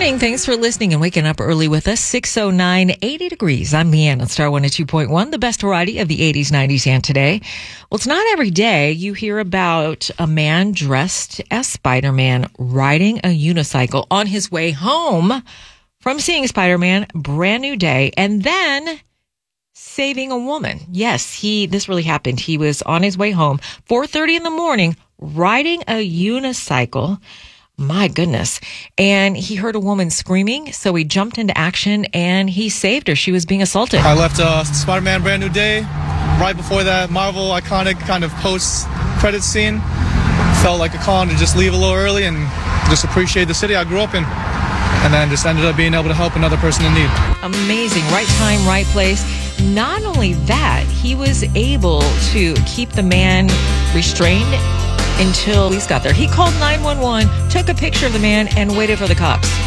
morning. Thanks for listening and waking up early with us. 6:09, 80 degrees. I'm Leanne on Star 102.1, the best variety of the 80s, 90s, and today. Well, it's not every day you hear about a man dressed as Spider-Man riding a unicycle on his way home from seeing Spider-Man, brand new day, and then saving a woman. Yes, this really happened. He was on his way home, 4:30 in the morning, riding a unicycle. My goodness. And he heard a woman screaming, so he jumped into action and he saved her. She was being assaulted. I left Spider-Man Brand New Day right before that Marvel iconic kind of post-credit scene. Felt like a call to just leave a little early and just appreciate the city I grew up in. And then just ended up being able to help another person in need. Amazing. Right time, right place. Not only that, he was able to keep the man restrained until police got there. He called 911, took a picture of the man, and waited for the cops.